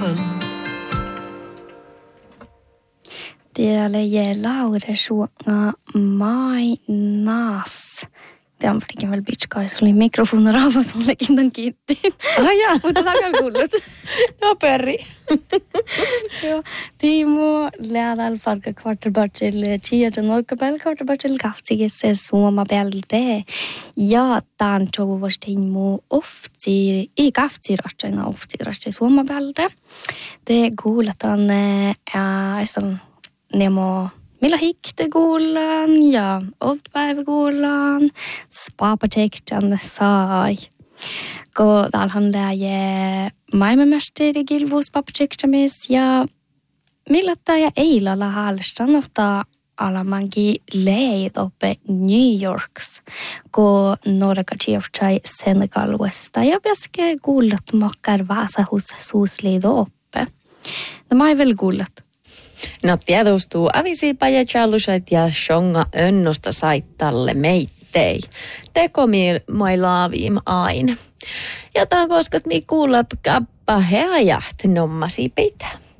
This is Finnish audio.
Tiedälle je laude suunga mainas. Tämä on varsinkin vielä pitkä, jos oli mikrofoni raavassa, mullekin tämän kiitti. Jaa. Mutta takan kuullut. No perri. Joo, Timo läädäl farka kvarterbatchille, tiedä norkapel kvarterbatchille kahtsigesse suomapelde. Ja tämän toivostin muu ofti, ei kahtirastaina oftirasta suomapelde. Te kuuletaan, nemo millä hikte kuullaan ja oppäivä kuullaan, spapatektan sai. Kun täällähän lähe maailmanmästeri kilvuus papatektamis ja millä tämä ei olla haalestaan ottaa alamankin leid oppe New Yorks, kun Norka tjevtsai Senegaluesta ja pääskee kuullut mokkar Vasahus suusliido oppe. No mä ei vielä kuullut. No tiedostuu avisiipa ja challusait ja shonga önnosta saittalle meittei. Teko moi laaviim aina. Ja tämän koska mi kuulla kappa heajaht nommasi pitää.